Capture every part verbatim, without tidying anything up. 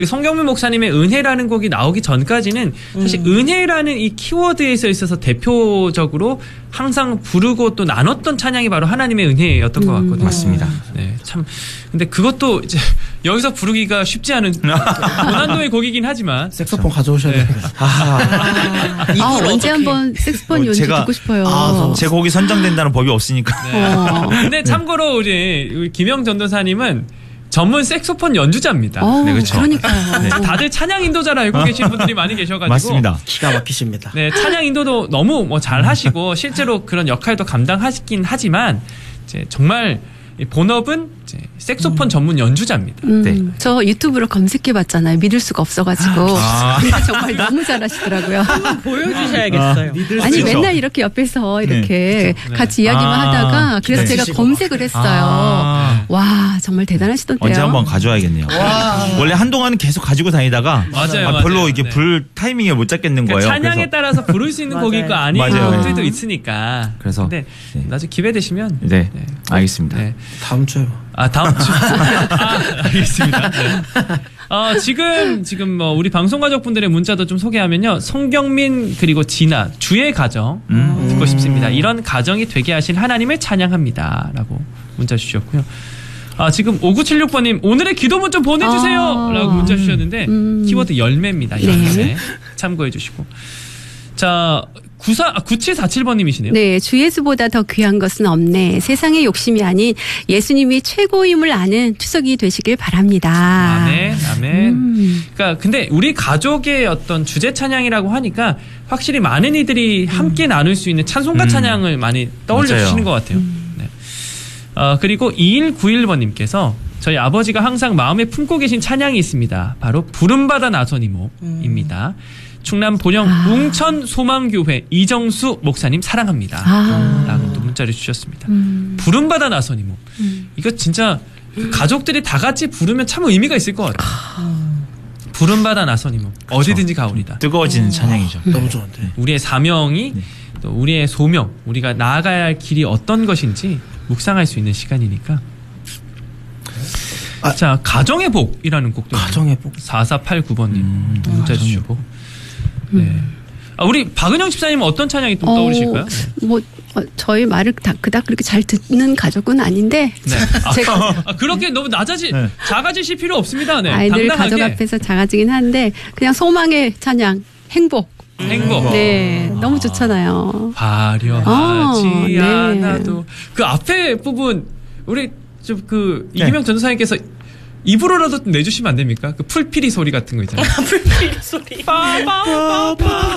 성경민 목사님의 은혜라는 곡이 나오기 전까지는 사실 음. 은혜라는 이 키워드에서 있어서 대표적으로 항상 부르고 또 나눴던 찬양이 바로 하나님의 은혜였던 음. 것 같거든요. 맞습니다. 네, 참. 근데 그것도 이제 여기서 부르기가 쉽지 않은 고난도의 곡이긴 하지만 색소폰 가져오셔야 돼요. 네. 아, 아 언제 한번 색소폰 연주 제가, 듣고 싶어요. 아, 제 곡이 선정된다는 법이 없으니까. 네. 어. 근데 참고로 우리 김영 전도사님은 전문 색소폰 연주자입니다. 오, 네, 그렇죠. 그러니까요. 네, 다들 찬양 인도자라 알고 계신 분들이 많이 계셔가지고. 맞습니다. 기가 막히십니다. 네, 찬양 인도도 너무 뭐 잘하시고 실제로 그런 역할도 감당하시긴 하지만 이제 정말 본업은 이제 색소폰 음. 전문 연주자입니다. 음, 네. 저 유튜브로 검색해봤잖아요. 믿을 수가 없어가지고. 아. 근데 정말 너무 잘하시더라고요. 한번 보여주셔야겠어요. 아, 아니 맨날 이렇게 옆에서 이렇게 네. 같이 이야기만 아. 하다가 그래서 제가 검색을 했어요. 아. 와 정말 대단하시던데요. 언제 한번 가져와야겠네요. 원래 한동안은 계속 가지고 다니다가 맞아요, 아, 별로 맞아요. 이게 네. 불 타이밍을 못 잡겠는 거예요. 그러니까 찬양에 그래서. 따라서 부를 수 있는 곡이 있고 아닌 곡들도 있으니까. 그래서 근데 네. 나중에 기회 되시면 네, 네. 알겠습니다. 네. 다음 주에. 아 다음 주. 아, 알겠습니다. 네. 어, 지금 지금 뭐 우리 방송 가족분들의 문자도 좀 소개하면요. 송경민 그리고 진아 주의 가정 음. 듣고 싶습니다. 이런 가정이 되게 하신 하나님을 찬양합니다라고 문자 주셨고요. 아 지금 오구칠육 번님 오늘의 기도문 좀 보내주세요라고 아. 문자 주셨는데 음. 키워드 열매입니다. 열매 네. 참고해 주시고 자. 구사, 아, 구칠사칠 번님이시네요. 네, 주 예수보다 더 귀한 것은 없네. 세상의 욕심이 아닌 예수님이 최고임을 아는 추석이 되시길 바랍니다. 아멘, 아멘. 음. 그러니까 근데 우리 가족의 어떤 주제 찬양이라고 하니까 확실히 많은 이들이 함께 음. 나눌 수 있는 찬송가 음. 찬양을 많이 떠올려 맞아요. 주시는 것 같아요. 음. 네. 어, 그리고 이일구일 번님께서 저희 아버지가 항상 마음에 품고 계신 찬양이 있습니다. 바로 부름받아 나선이모입니다. 음. 충남 본영 아. 웅천 소망교회 이정수 목사님 사랑합니다. 아. 라고 또 문자를 주셨습니다. 음. 부름받아 나선이모. 음. 이거 진짜 음. 가족들이 다 같이 부르면 참 의미가 있을 것 같아요. 아. 부름받아 나선이모. 그렇죠. 어디든지 가오리다. 뜨거워지는 어. 찬양이죠. 네. 너무 좋은데. 우리의 사명이 네. 또 우리의 소명, 우리가 나아가야 할 길이 어떤 것인지 묵상할 수 있는 시간이니까. 아. 자, 가정의 복이라는 곡도 가정의 복. 사사팔구 번님 음. 문자 주시고. 네. 아, 우리 박은영 집사님은 어떤 찬양이 또 떠오르실까요? 어, 뭐 어, 저희 말을 다, 그닥 그렇게 잘 듣는 가족은 아닌데 네. 제가 아, 그렇게 너무 낮아지 네. 작아지실 필요 없습니다. 네. 아이들 당당하게. 가족 앞에서 작아지긴 한데 그냥 소망의 찬양 행복. 음. 행복. 네, 아. 너무 좋잖아요. 화려하지 어, 네. 않아도 그 앞에 부분 우리 좀 그 네. 이기명 전도사님께서 입으로라도 내주시면 안 됩니까? 그 풀피리 소리 같은 거 있잖아요. 풀피리 소리. 빠빠빠빠.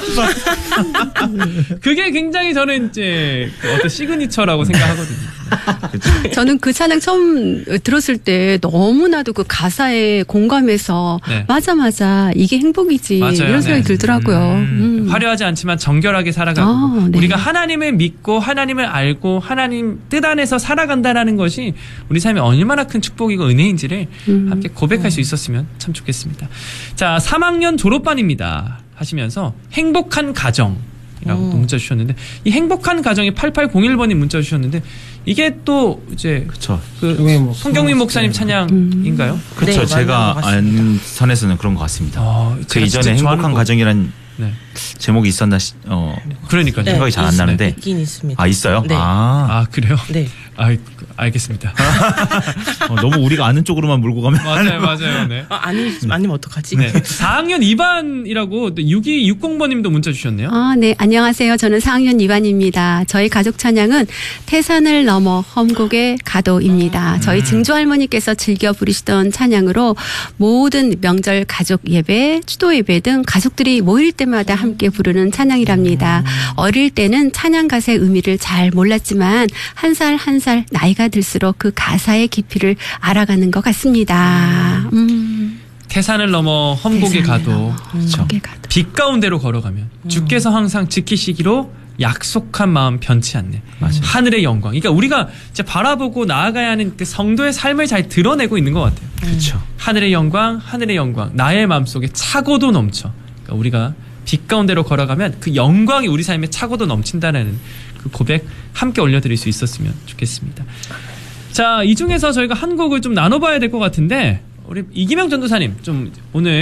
그게 굉장히 저는 이제 그 어떤 시그니처라고 생각하거든요. 저는 그 찬양 처음 들었을 때 너무나도 그 가사에 공감해서 네. 맞아 맞아 이게 행복이지 맞아요. 이런 생각이 네. 들더라고요. 음. 음. 화려하지 않지만 정결하게 살아가고 아, 네. 우리가 하나님을 믿고 하나님을 알고 하나님 뜻 안에서 살아간다라는 것이 우리 삶에 얼마나 큰 축복이고 은혜인지를 음. 함께 고백할 수 있었으면 참 좋겠습니다. 자, 삼 학년 졸업반입니다 하시면서 행복한 가정 이라고 또 문자 주셨는데 이 행복한 가정이 팔팔공일 번이 문자 주셨는데 이게 또 이제 그쵸. 그 송경민 목사님 찬양인가요? 음. 그렇죠. 네, 제가 아는 선에서는 그런 것 같습니다. 어, 그 이전에 행복한 가정이란 네. 제목이 있었나 어 그러니까 네, 생각이 잘 안 나는데 있긴 있습니다. 아 있어요? 네. 아. 아 그래요? 네. 아 알겠습니다. 어, 너무 우리가 아는 쪽으로만 몰고 가면 맞아요, 맞아요. 네. 아, 아니 아니면 어떡하지? 네. 사 학년 이 반이라고 육이육공 번님도 문자 주셨네요. 아, 네. 안녕하세요. 저는 사 학년 이 반입니다. 저희 가족 찬양은 태산을 넘어 험곡의 가도입니다. 저희 음. 증조 할머니께서 즐겨 부르시던 찬양으로 모든 명절 가족 예배, 추도 예배 등 가족들이 모일 때마다 함께 부르는 찬양이랍니다. 음. 어릴 때는 찬양 가사의 의미를 잘 몰랐지만 한 살 한 살 나이가 들수록 그 가사의 깊이를 알아가는 것 같습니다. 음. 태산을 넘어 험곡에 가도, 그렇죠. 가도 빛 가운데로 걸어가면 음. 주께서 항상 지키시기로 약속한 마음 변치 않네. 맞아요. 하늘의 영광. 그러니까 우리가 이제 바라보고 나아가야 하는 그 성도의 삶을 잘 드러내고 있는 것 같아요. 그렇죠. 하늘의 영광, 하늘의 영광. 나의 마음속에 차고도 넘쳐. 그러니까 우리가 빛 가운데로 걸어가면 그 영광이 우리 삶에 차고도 넘친다는 그 고백 함께 올려드릴 수 있었으면 좋겠습니다. 자, 이 중에서 저희가 한 곡을 좀 나눠봐야 될 것 같은데 우리 이기명 전도사님 좀 오늘